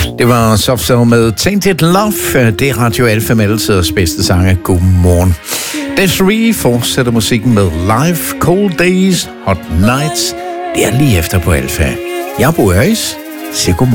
Det var Soft Cell med Tainted Love. Det er Radio Alfa med altiders bedste sange. Godmorgen. Desiree fortsætter musikken med Live, Cold Days, Hot Nights. Det er lige efter på Alfa. Jeg bor i Øjs. Sig godmorgen.